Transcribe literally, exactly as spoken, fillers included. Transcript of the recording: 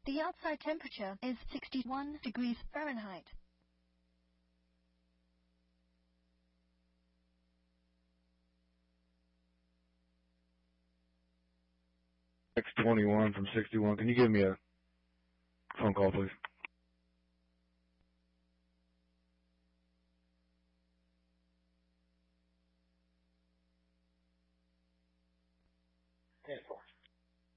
The outside temperature is sixty-one degrees Fahrenheit. X twenty-one from sixty-one. Can you give me a phone call, please?